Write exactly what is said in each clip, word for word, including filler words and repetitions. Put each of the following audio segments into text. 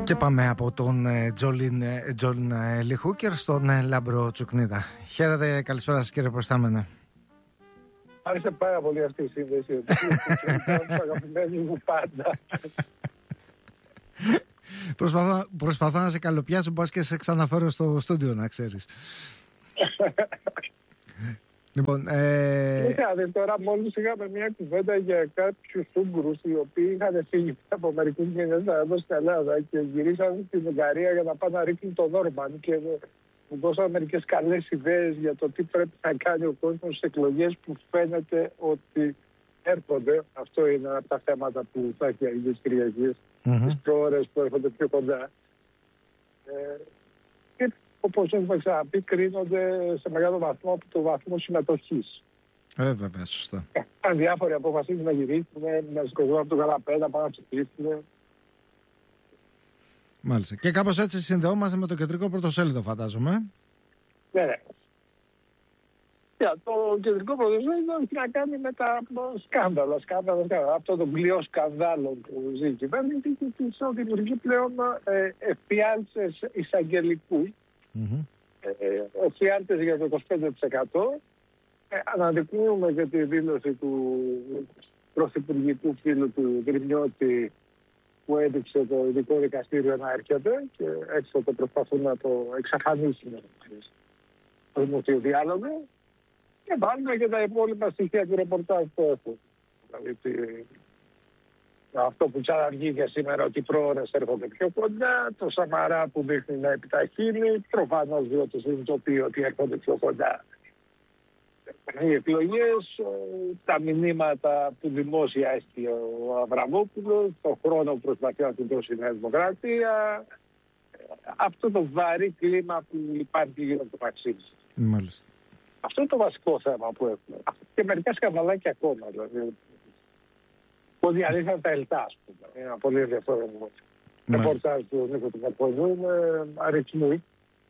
Και πάμε από τον Τζολίν Τζον Λιχούκερ στον Λάμπρο Τσουκνίδα. Χαίρετε, καλησπέρα σας κύριε Προστάμενε. Άρεσε πάρα πολύ αυτή η σύνδεση. Του αγαπημένου μου πάντα. Προσπαθώ, προσπαθώ να σε καλοπιάσω, μπας και σε ξαναφέρω στο στούντιο, να ξέρεις. Λοιπόν, ε... Είχατε τώρα μόλις είχαμε μια κουβέντα για κάποιους Ούγγρους οι οποίοι είχαν φύγει από μερικούς μήνες εδώ στην Ελλάδα και γυρίσαν στην Ουγγαρία για να πάνε να ρίχνουν τον Όρμπαν και μου δώσαν μερικές καλές ιδέες για το τι πρέπει να κάνει ο κόσμος στις εκλογές που φαίνεται ότι έρχονται. Αυτό είναι από τα θέματα που θα έχει αγγίσει Κυριακής, mm-hmm. τις προώρες που έρχονται πιο κοντά. Ε, και όπως έχουμε ξαναπεί, κρίνονται σε μεγάλο βαθμό από το βαθμό συμμετοχής. Ε, βέβαια, σωστά. Αν διάφοροι αποφασίζουν να γυρίσουν, να σηκωθούν από το καναπέ, να πάνε να ψηφίσουν. Μάλιστα. Και κάπως έτσι συνδεόμαστε με το κεντρικό πρωτοσέλιδο, φαντάζομαι. Ναι, ναι. Yeah, το κεντρικό πρωτοσέλιδο έχει να κάνει με τα σκάνδαλα, σκάνδαλα, σκάνδαλα. Αυτό το πλοίο σκανδάλων που ζει η κυβέρνηση και της δημιουργεί πλέον ε, εφιάλτες εισαγγελικούς. Mm-hmm. Ε, εφιάλτες για το είκοσι πέντε τοις εκατό. Ε, αναδεικνύουμε και τη δήλωση του πρωθυπουργικού φίλου του Γκρινιώτη που έδειξε το ειδικό δικαστήριο να έρχεται και έτσι θα το προσπαθούν να το εξαφανίσουν το δημοσίο διάλογο. Και βάλουμε και τα υπόλοιπα στοιχεία του ρεπορτάζ που έχουν. Δηλαδή αυτό που ξαναργεί σήμερα ότι οι προώρες έρχονται πιο κοντά, το Σαμαρά που δείχνει να επιταχύνει, προφανώς διότι συνειδητοποιεί ότι έρχονται πιο κοντά οι εκλογές, τα μηνύματα που δημόσια έστειλε ο Αβραμόπουλος, το χρόνο που προσπαθεί να του δώσει η Νέα Δημοκρατία, αυτό το βαρύ κλίμα που υπάρχει γύρω από το ταξίδι. Μάλιστα. Αυτό είναι το βασικό θέμα που έχουμε. Και μερικά σκανδαλάκια ακόμα. Δηλαδή, που διαλύσαν τα ΕΛΤΑ, ας πούμε. Είναι ένα πολύ ενδιαφέρον ρεπορτάζ του Νίκο του Καρπονιού με αριθμού.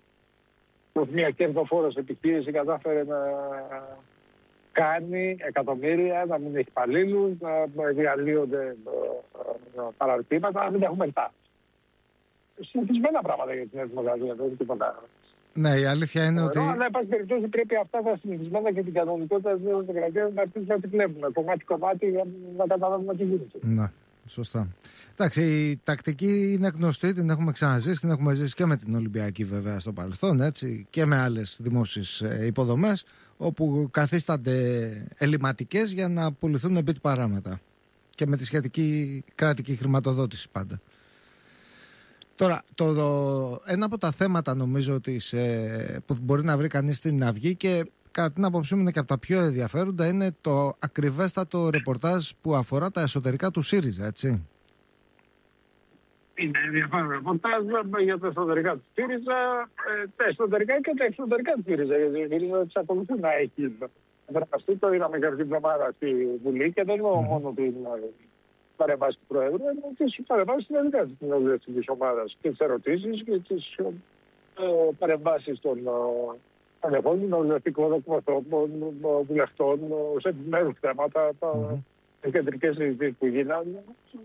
Που μια κερδοφόρος επιχείρηση κατάφερε να κάνει εκατομμύρια, να μην έχει υπαλλήλους, να διαλύονται παραρτήματα, να μην έχουμε ΕΛΤΑ. Συνηθισμένα πράγματα για την Νέα Δημοκρατία, δεν είναι τίποτα. Ναι, η αλήθεια είναι ότι. Αλλά, εν πάση περιπτώσει, πρέπει αυτά τα συνηθισμένα και την κανονικότητα τη Νέα Δημοκρατία να αρχίσουμε να τη βλέπουμε. Κομμάτι-κομμάτι για να καταλάβουμε τι γίνεται. Ναι, σωστά. Εντάξει, η τακτική είναι γνωστή, την έχουμε ξαναζήσει, την έχουμε ζήσει και με την Ολυμπιακή βέβαια στο παρελθόν, έτσι, και με άλλες δημόσιες υποδομές, όπου καθίστανται ελληματικές για να πουληθούν επί του παράματα. Και με τη σχετική κρατική χρηματοδότηση πάντα. Τώρα, το, το, ένα από τα θέματα νομίζω της, ε, που μπορεί να βρει κανείς στην Αυγή και κατά την άποψή μου είναι και από τα πιο ενδιαφέροντα είναι το ακριβέστατο ρεπορτάζ που αφορά τα εσωτερικά του ΣΥΡΙΖΑ, έτσι. Είναι ενδιαφέρον ρεπορτάζ για τα εσωτερικά του ΣΥΡΙΖΑ, ε, τα εσωτερικά και τα εξωτερικά του ΣΥΡΙΖΑ, γιατί η ΣΥΡΙΖΑ εξακολουθεί να έχει δραστεί. Το είδαμε κάποια εβδομάδα στη Βουλή και δεν είναι mm-hmm. μόνο την παρεμβάσει του Προέδρου, αλλά και τις παρεμβάσεις συνολικά της κοινοβουλευτικής ομάδας και τις ερωτήσεις και τις ε, παρεμβάσεις των ανεχών κοινοβουλευτικών εκπροσώπων, βουλευτών σε επιμέρους θέματα, τα mm-hmm. κεντρικές συζητήσεις που γίνανε.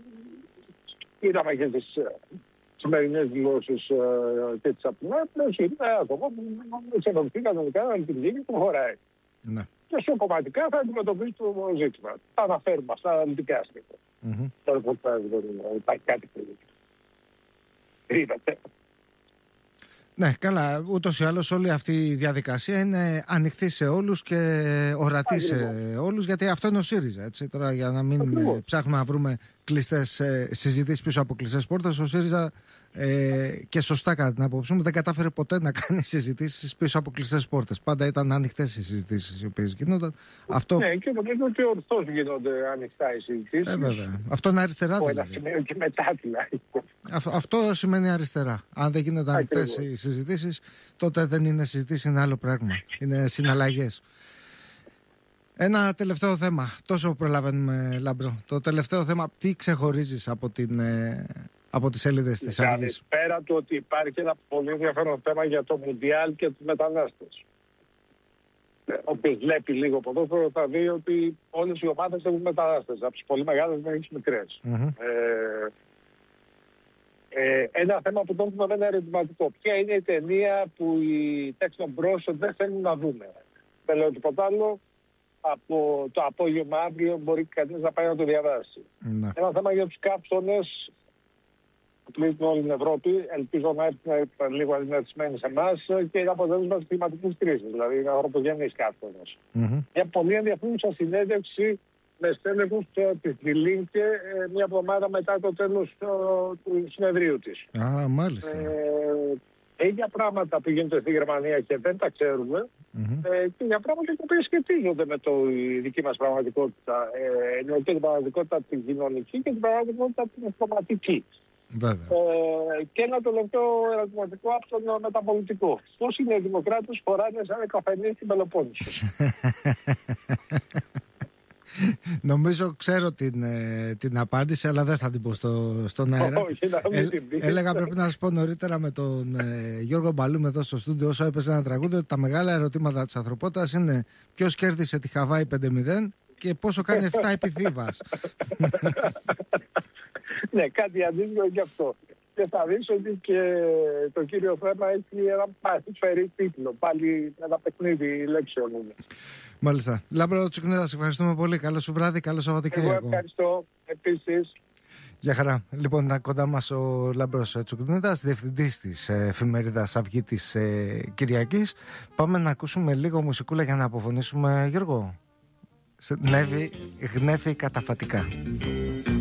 Είδαμε και τις σημερινές δηλώσεις και τις απειλές, είναι ακόμα που εξελιχθεί κανονικά να λειτουργεί και προχωράει. Ναι. Και σοκομματικά θα αντιμετωπίσει το ζήτημα. Θα αναφέρουμε αυτά αναλυτικά στοιχεία. Mm-hmm. Το ρεπορτάζ δεν υπάρχει κάτι που ρίβεται. Ναι, καλά. Ούτως ή άλλως όλη αυτή η διαδικασία είναι ανοιχτή σε όλους και ορατή σε όλους, γιατί αυτό είναι ο ΣΥΡΙΖΑ. Έτσι. Τώρα, για να μην Ακριβώς. ψάχνουμε να βρούμε κλειστές ε, συζητήσεις πίσω από κλειστές πόρτες, ο ΣΥΡΙΖΑ ε, και σωστά κατά την άποψή μου δεν κατάφερε ποτέ να κάνει συζητήσεις πίσω από κλειστές πόρτες. Πάντα ήταν ανοιχτές οι συζητήσεις οι οποίες γίνονταν. Αυτό... Ναι, και νομίζω ότι ορθώς γίνονται ανοιχτά οι συζητήσεις. Ε, βέβαια. Αυτό είναι αριστερά δηλαδή. Και μετά δηλαδή. Αυτό σημαίνει αριστερά. Αν δεν γίνονται ανοιχτές οι συζητήσεις, τότε δεν είναι συζητήσεις, είναι άλλο πράγμα. Είναι συναλλαγές. Ένα τελευταίο θέμα. Τόσο προλαβαίνουμε, Λάμπρο. Το τελευταίο θέμα, τι ξεχωρίζεις από, την, από τις σελίδες της Αυγής? Πέρα του ότι υπάρχει ένα πολύ ενδιαφέρον θέμα για το Μουντιάλ και τους μετανάστες. Όποιος βλέπει λίγο ποδόσφαιρο θα δει ότι όλες οι ομάδες έχουν μετανάστες. Από τις πολύ μεγάλες μέχρι τις μικρές. Mm-hmm. Ε, Ε, ένα θέμα που το έχουμε με ένα ερωτηματικό. Ποια είναι η ταινία που οι τέξτον μπρος δεν θέλουν να δούμε. Δεν λέω τίποτα άλλο. Από το απόγευμα αύριο μπορεί κανείς να πάει να το διαβάσει. Ναι. Ένα θέμα για τους κάψονες που πλήττουν όλη την Ευρώπη. Ελπίζω να έρθουν λίγο ενημερισμένοι σε εμάς και είναι αποτέλεσμα της κλιματικής κρίσης. Δηλαδή είναι ανθρωπογενείς κάψονες. Mm-hmm. Μια πολύ ενδιαφέρουσα συνέντευξη με στέλεχους της Διλίνκε μια εβδομάδα μετά το τέλος του συνεδρίου της. Α, μάλιστα. Ε, για πράγματα που γίνονται στη Γερμανία και δεν τα ξέρουμε, mm-hmm. ε, και για πράγματα που σχετίζονται με το, η δική μας πραγματικότητα. Ε, εννοώ και την πραγματικότητα την κοινωνική και την πραγματικότητα την αυτοματική. Βέβαια. Ε, και ένα τελευταίο ερωτηματικό από τον μεταπολιτικό. Πώς είναι οι δημοκράτες φοράνε σαν καφενή στην Πελοπόννησο? Νομίζω ξέρω την, ε, την απάντηση, αλλά δεν θα την πω στο, στον αέρα. Όχι, να μην ε, την πεις. Έλεγα πρέπει να σας πω νωρίτερα με τον ε, Γιώργο Μπαλούμ εδώ στο στούντιο όσο έπαιζε ένα τραγούδι ότι τα μεγάλα ερωτήματα της ανθρωπότητας είναι ποιος κέρδισε τη Χαβάη πέντε μηδέν και πόσο κάνει επτά επί Θήβας. Ναι, κάτι αντίστοιχο και αυτό. Και θα δεις ότι και το κύριο θέμα έχει ένα παθήφερη τίτλο. Πάλι ένα παιχνίδι λέξεων είναι. Μάλιστα. Λάμπρο Τσουκνίδα, σε ευχαριστούμε πολύ. Καλό σου βράδυ, καλό Σαββατοκύριακο. Εγώ ευχαριστώ επίσης. Γεια χαρά. Λοιπόν, να κοντά μας ο Λάμπρος Τσουκνίδας, διευθυντής της εφημερίδας Αυγή της ε, Κυριακής. Πάμε να ακούσουμε λίγο μουσικούλα για να αποφωνήσουμε, Γιώργο. Γνεύει, γνεύει καταφατικά.